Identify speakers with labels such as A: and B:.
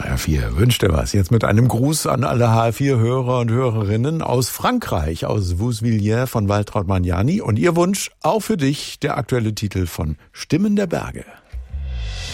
A: HR4 wünscht dir was. Jetzt mit einem Gruß an alle HR4-Hörer und Hörerinnen aus Frankreich, aus Vousvilliers von Waltraud Magnani. Und ihr Wunsch, auch für dich, der aktuelle Titel von Stimmen der Berge.